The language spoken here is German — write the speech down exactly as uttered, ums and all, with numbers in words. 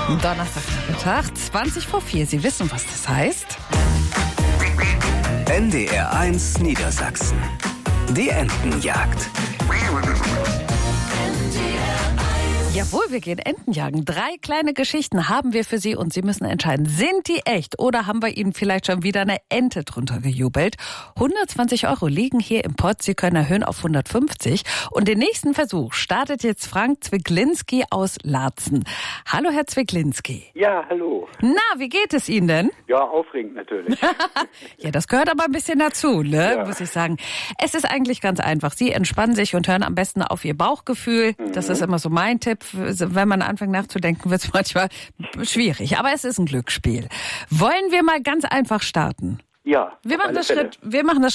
Donnerstagmittag, zwanzig vor vier. Sie wissen, was das heißt? N D R eins Niedersachsen. Die Entenjagd. Jawohl, wir gehen Enten jagen. Drei kleine Geschichten haben wir für Sie und Sie müssen entscheiden, sind die echt oder haben wir Ihnen vielleicht schon wieder eine Ente drunter gejubelt? hundertzwanzig Euro liegen hier im Pott. Sie können erhöhen auf hundertfünfzig. Und den nächsten Versuch startet jetzt Frank Zwicklinski aus Laatzen. Hallo, Herr Zwicklinski. Ja, hallo. Na, wie geht es Ihnen denn? Ja, aufregend natürlich. Ja, das gehört aber ein bisschen dazu, ne? Ja. Muss ich sagen. Es ist eigentlich ganz einfach. Sie entspannen sich und hören am besten auf Ihr Bauchgefühl. Mhm. Das ist immer so mein Tipp. Wenn man anfängt nachzudenken, wird es manchmal schwierig. Aber es ist ein Glücksspiel. Wollen wir mal ganz einfach starten? Ja. Wir machen das Schritt, wir machen das